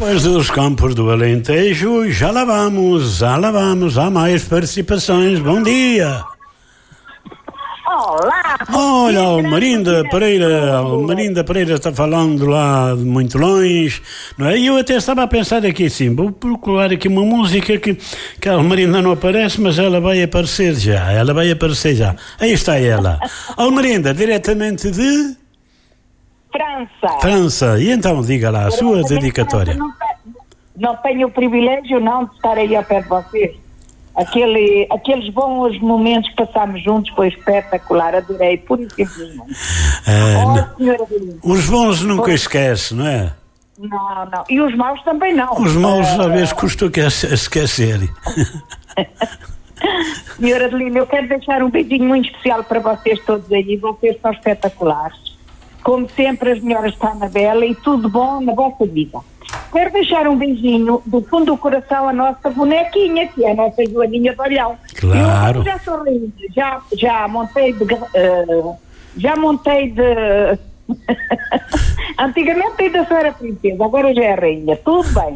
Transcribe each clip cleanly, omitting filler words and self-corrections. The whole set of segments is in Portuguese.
Depois dos campos do Alentejo, já lá vamos, há mais participações. Bom dia. Olá! Olha, Almerinda Pereira está falando lá de muito longe, não é? E eu até estava a pensar aqui assim, vou procurar aqui uma música que a Almerinda não aparece, mas ela vai aparecer já, Aí está ela. Almerinda, diretamente de... França. E então, diga lá, a sua dedicatória. Não tenho o privilégio, não, de estar aí ao pé de vocês. Aqueles bons momentos que passámos juntos foi espetacular, adorei, pura e simplesmente. Senhora Adelina. Os bons nunca esquece, não é? Não. E os maus também não. Os maus, às vezes, custam esquecer. Senhora Adelina, eu quero deixar um beijinho muito especial para vocês todos aí, vocês são espetaculares. Como sempre, as melhoras está na Bela e tudo bom na vossa vida. Quero deixar um beijinho do fundo do coração à nossa bonequinha, que é a nossa Joaninha de Olhão. Claro. Eu já sou rainha, já montei de antigamente ainda só era princesa, agora já é rainha. Tudo bem.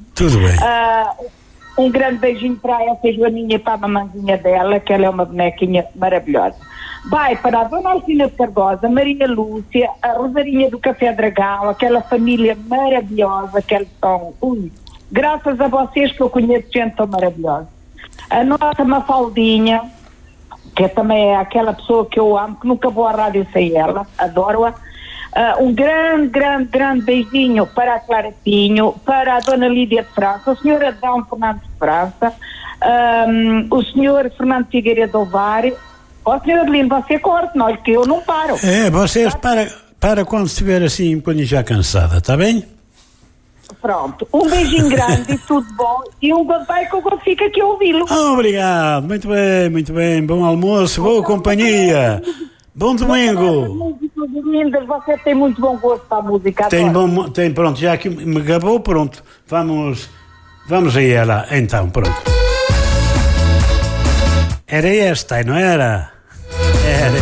Um grande beijinho para essa Joaninha e para a mamãzinha dela, que ela é uma bonequinha maravilhosa. Vai para a Dona Alcina de Cardosa, Maria Lúcia, a Rosarinha do Café Dragão, aquela família maravilhosa que eles são. Graças a vocês que eu conheço gente tão maravilhosa. A nossa Mafaldinha, que também é aquela pessoa que eu amo, que nunca vou à rádio sem ela, adoro-a. Um grande beijinho para a Clara Pinho, para a Dona Lídia de França, o Sr. Adão Fernando de França, o Sr. Fernando Figueiredo Ovar. Senhora Adelina, você corta, não, que eu não paro. Vocês para quando estiver assim um bocadinho já cansada, está bem? Pronto, um beijinho grande e tudo bom, e um goodbye que eu fico aqui a ouvi-lo. Obrigado, muito bem, bom almoço, boa companhia, bom domingo. Você tem muito bom gosto para a música. Tem, pronto, já que me gabou, pronto, vamos a ela, então, pronto. Era esta, não era?